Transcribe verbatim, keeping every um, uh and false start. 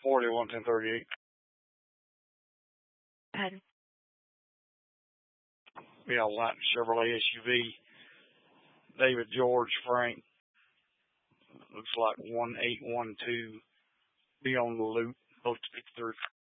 forty-one ten thirty-eight. Ahead. Yeah, light Chevrolet S U V. David George Frank. Looks like one eight one two. Be on the loop. Close to fifty-three.